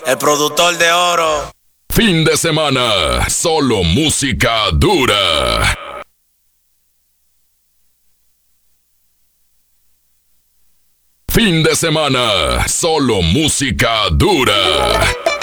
el productor de oro. Fin de semana, solo música dura. Fin de semana, solo música dura.